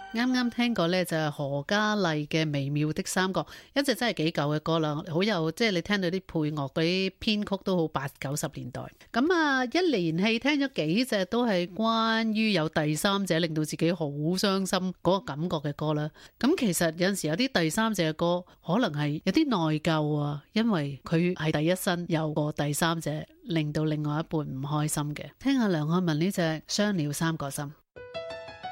啱啱聽過呢，就係何嘉麗嘅微妙的三角，一隻真係幾舊嘅歌啦，好有即係你聽到啲配樂嗰啲編曲都好80、90年代。咁啊，一連氣聽咗幾隻都係關於有第三者令到自己好傷心嗰個感覺嘅歌啦。咁其實有陣時有啲第三者嘅歌可能係有啲內疚啊，因為佢係第一身有個第三者令到另外一半唔開心嘅。聽下梁漢文呢隻傷了三個心。